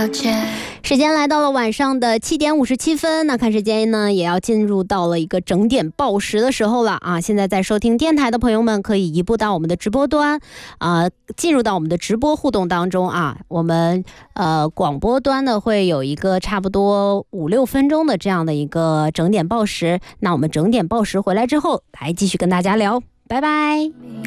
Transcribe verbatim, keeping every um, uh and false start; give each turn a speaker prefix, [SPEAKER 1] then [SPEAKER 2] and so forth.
[SPEAKER 1] 了解。
[SPEAKER 2] 时间来到了晚上的七点五十七分，那看时间呢，也要进入到了一个整点报时的时候了啊！现在在收听电台的朋友们，可以移步到我们的直播端啊、呃，进入到我们的直播互动当中啊。我们呃广播端呢会有一个差不多五六分钟的这样的一个整点报时，那我们整点报时回来之后，来继续跟大家聊，拜拜。